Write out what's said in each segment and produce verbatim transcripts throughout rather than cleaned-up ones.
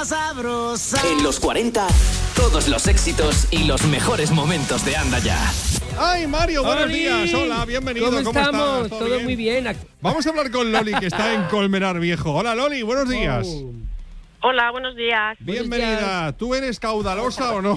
más sabrosa. En los cuarenta, todos los éxitos y los mejores momentos de Anda Ya. ¡Ay, Mario! Buenos ¡Oli! días. Hola, bienvenido. ¿Cómo, ¿Cómo estamos? estás? Todo bien? muy bien. Vamos a hablar con Loli, que está en Colmenar Viejo. Hola, Loli, buenos días. Oh. Hola, buenos días. Bienvenida. días. ¿Tú eres caudalosa o no?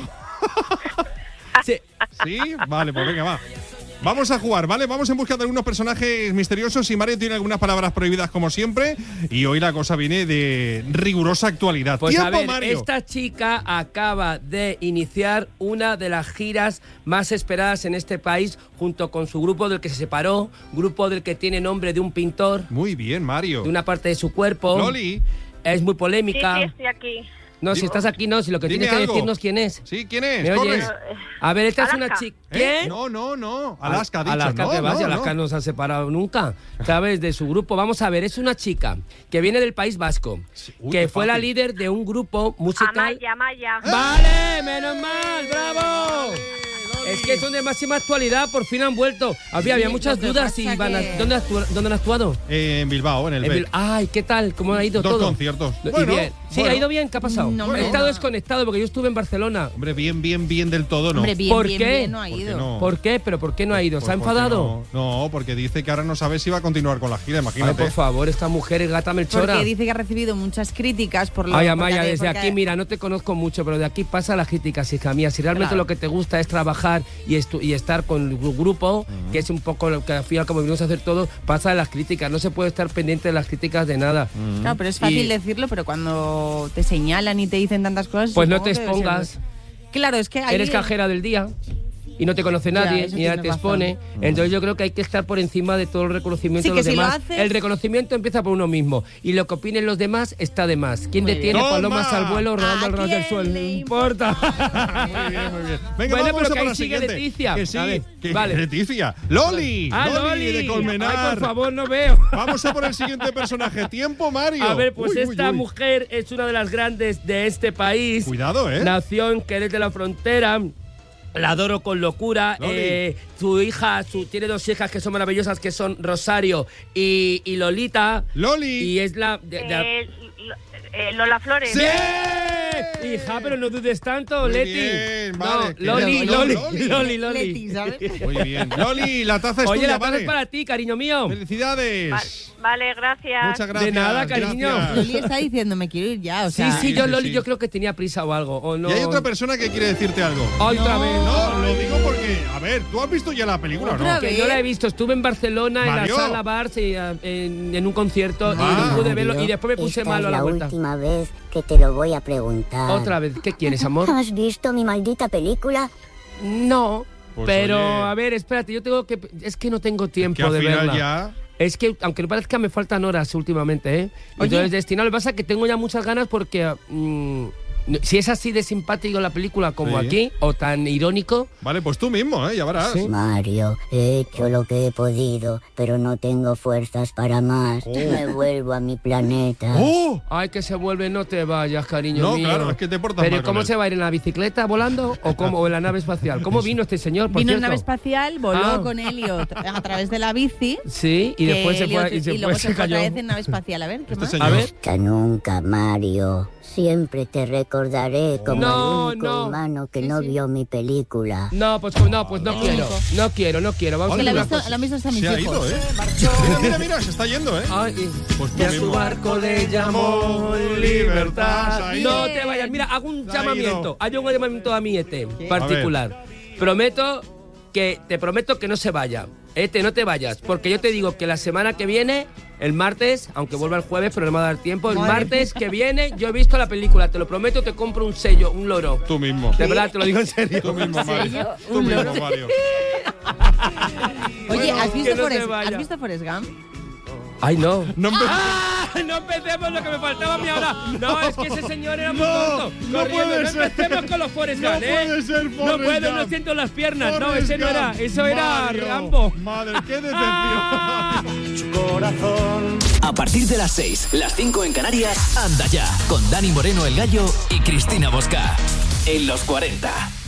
Sí. ¿Sí? Vale, pues venga, va. Vamos a jugar, ¿vale? Vamos en busca de algunos personajes misteriosos y Mario tiene algunas palabras prohibidas como siempre y hoy la cosa viene de rigurosa actualidad. Pues ¡Tiempo, a ver, Mario! esta chica acaba de iniciar una de las giras más esperadas en este país junto con su grupo del que se separó, grupo del que tiene nombre de un pintor, Muy bien, Mario. de una parte de su cuerpo. Loli, Es muy Sí, polémica. sí, estoy aquí. No, si Dime- estás aquí no, si lo que dime tienes que algo. decirnos quién es. ¿sí? ¿Quién es? ¿Me Corre. oyes? A ver, esta es una Alaska. chica. ¿Eh? ¿Quién? No, no, no. Alaska, ha dicho. Alaska, no, que vas, no, Alaska no. no se ha separado nunca, ¿sabes? De su grupo. Vamos a ver, es una chica que viene del País Vasco, Uy, que qué fue la fácil. líder de un grupo musical. Amaya, Amaya. ¡Vale! ¡Menos mal! ¡Bravo! Es que son de máxima actualidad, por fin han vuelto. Había, había muchas lo que dudas pasa y van a, que- ¿dónde, actúa- ¿dónde han actuado? Eh, en Bilbao, en el En B. Bil- Ay, ¿qué tal? ¿Cómo ha ido Dos todo? conciertos. Y Bueno, bien. Sí, bueno. ha ido bien. ¿Qué ha pasado? No, He hombre, estado no. desconectado porque yo estuve en Barcelona. Hombre, bien, bien, bien del todo, ¿no? Hombre, bien, ¿Por bien, qué? bien, no ha ¿Por qué ido. no? ¿Por qué? ¿Pero por qué no ha ido? Pues ¿Se ha porque enfadado? No, no, porque dice que ahora no sabe si va a continuar con la gira, Ay, imagínate. por favor, esta mujer es gata melchora. Porque dice que ha recibido muchas críticas por lo Ay, porque Amaya, ha- desde porque aquí, ha- mira, no te conozco mucho, pero de aquí pasa la crítica, hija mía. Si realmente Claro. lo que te gusta es trabajar y, estu- y estar con el gru- grupo, que es un poco lo que al final, como venimos a hacer todo, pasa de las críticas. No se puede estar pendiente de las críticas de nada. Claro, pero es fácil Y- decirlo, pero cuando te señalan y te dicen tantas cosas... Pues no supongo te que debe ser- expongas. Claro, es que ahí... Eres cajera del día y no te conoce Ya, nadie, eso ni nadie tienes te razón. expone. Entonces yo creo que hay que estar por encima de todo el reconocimiento Sí, de que los si lo demás. haces- El reconocimiento empieza por uno mismo. Y lo que opinen los demás está de más. ¿Quién Muy detiene bien. palomas ¡Toma! al vuelo rodando ¿A al ras del quién suelo? le No importa. Muy bien, muy bien. Venga, Bueno, vamos pero a que por ahí la sigue siguiente. Leticia. Que sí, A ver, que vale. Leticia. Loli, Ah, Loli, de Colmenar. Ay, por favor, no veo. Vamos a por el siguiente personaje. Tiempo, Mario. A ver, pues Uy, uy, esta uy. mujer es una de las grandes de este país. Cuidado, ¿eh? Nació en Jerez de la Frontera. La adoro con locura. Loli. Eh, su hija, su, tiene dos hijas que son maravillosas, que son Rosario y, y Lolita. Loli. Y es la... de- de- Eh, Lo- eh, Lola Flores. ¡Sí! Hija, pero no dudes tanto, Muy Leti. bien, no, vale, que- Loli, no, Loli, Loli. Loli, Loli. Leti, ¿sabes? Muy bien. Loli, la taza es Oye, tuya, la taza vale. es para ti, cariño mío. Felicidades. Va- Vale, gracias. Muchas gracias. De nada, cariño. gracias. Loli está diciendo, me quiero ir ya, o Sí, sea... sí, sí, yo sí, Loli, sí. yo creo que tenía prisa o algo. O no. Y hay otra persona que quiere decirte algo. Ay, otra vez. No, lo digo porque, a ver, ¿tú has visto ya la película o Otra no? vez. Que yo la he visto, estuve en Barcelona Mario. en la sala Bars y, eh, en, en un concierto Ah. y no pude verlo y después me puse Esta malo a es la la vuelta. última vez que te lo voy a preguntar. Otra vez, ¿qué quieres, amor? ¿Has visto mi maldita película? No, Pues pero oye. a ver, espérate, yo tengo que es que no tengo tiempo Que al de final verla. ya... Es que aunque no parezca me faltan horas últimamente, ¿eh? Entonces destinado, lo que pasa es que tengo ya muchas ganas porque mm, si es así de simpático la película como Sí. aquí o tan irónico, Vale, pues tú mismo, ¿eh? Ya verás. Sí. Mario, he hecho lo que he podido, pero no tengo fuerzas para más. Oh. Me vuelvo a mi planeta. ¡Oh! ay, que se vuelve, no te vayas, cariño No, mío. claro, es que te portas Pero mal con ¿cómo él. se va a ir en la bicicleta volando o cómo o en la nave espacial? ¿Cómo vino este señor, por Vino en cierto? nave espacial, voló Ah. con Elliot a través de la bici. Sí, y que después se fue Elliot- y se, y luego fue, se se fue cayó. otra vez en nave espacial. A ver, ¿qué Este más? señor. A ver. Hasta nunca, Mario. Siempre te recordaré como No, el único no. humano que Sí, no sí. vio mi película. No, pues no, pues no No. quiero. No quiero, no quiero. Vamos Que a lo hacer ha una visto, cosa. lo han visto hasta mis Se ha hijos. ido, ¿eh? Mira, mira, mira, se está yendo, ¿eh? Ay, y- Pues tú y a su mismo. barco le llamó libertad. Se ha ido. No te vayas. Mira, hago un Se ha llamamiento. ido. Hay un llamamiento a mi Ete particular. Prometo que te prometo que no se vaya. Ete, no te vayas, porque yo te digo que la semana que viene, el martes, aunque vuelva el jueves, pero no me va a dar tiempo, el Madre martes que viene yo he visto la película, te lo prometo, te compro un sello, un loro. Tú mismo. De verdad, te lo digo en serio. Tú mismo, Mario. sello? Tú Un mismo, loro. Mario. Oye, Bueno, ¿has que visto, no se Forrest, vaya. ¿has visto Forrest Gump? Ay, no. No empe- ¡Ah! No empecemos lo que me faltaba a mí ahora. No, es que ese señor era muy No, tonto. no Corriendo. puede no ser. empecemos con los Forrest No Gump, ¿eh? puede ser No Forrest puedo, no Gump. siento las piernas. no, Forrest ese no era. Gump. Eso era Mario, Rambo. Madre, qué decepción. A partir de las seis, las cinco en Canarias, Anda Ya, con Dani Moreno el Gallo y Cristina Bosca. En los cuarenta.